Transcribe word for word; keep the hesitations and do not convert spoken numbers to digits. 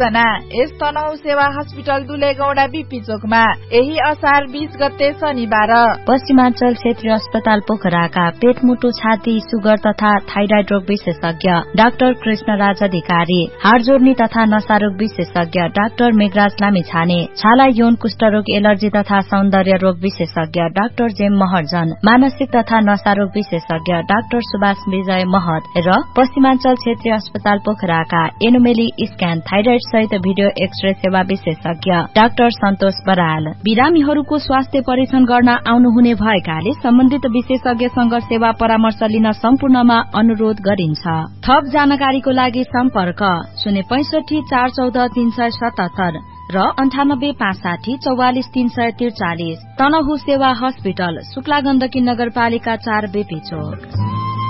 सूचना यस तनहु सेवा hospital दुलेगौडा BP चोकमा यही असार बीस गते शनिबार पश्चिमाञ्चल क्षेत्रीय अस्पताल पोखराका पेट मुटु छाती सुगर तथा थाइराइड रोग विशेषज्ञ डाक्टर कृष्ण राज अधिकारी, हाड जोड्नी तथा नसारोग विशेषज्ञ डाक्टर मेघराज लामिछाने, छाला यौन कुष्ठरोग एलर्जी तथा सौन्दर्य रोग विशेषज्ञ डाक्टर जेम महर्जन, मानसिक तथा नसारोग विशेषज्ञ डाक्टर सुभाष विजय महत र पश्चिमाञ्चल क्षेत्रीय अस्पताल पोखराका एनोमेली स्क्यान थाइराइड सहित भिडियो एक्सरे सेवा विशेषज्ञ डाक्टर सन्तोष बराल। बिरामीहरूको स्वास्थ्य परीक्षण गर्न आउनुहुने भएकाले सम्बन्धित विशेषज्ञसँग सेवा परामर्श लिन सम्पूर्णमा अनुरोध गरिन्छ। थप जानकारीको लागि सम्पर्क शून्य पैंसठी चार चौध तीन सय सतहत्तर र अन्ठानब्बे पाँच साठी चौवालिस तीन सय त्रिचालिस। तनहु सेवा हस्पिटल, शुक्ला गण्डकी नगरपालिका चार बेपी चोक।